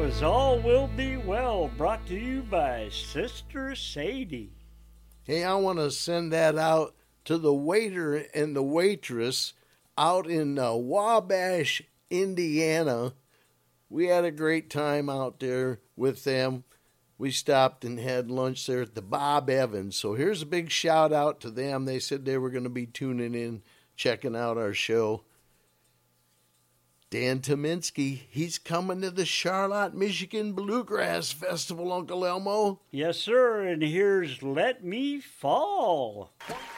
was All Will Be Well, brought to you by Sister Sadie. Hey, I want to send that out to the waiter and the waitress out in Wabash, Indiana. We had a great time out there with them. We stopped and had lunch there at the Bob Evans. So here's a big shout out to them. They said they were going to be tuning in, checking out our show. Dan Tominski, he's coming to the Charlotte, Michigan Bluegrass Festival, Uncle Elmo. Yes, sir, and here's Let Me Fall. 1,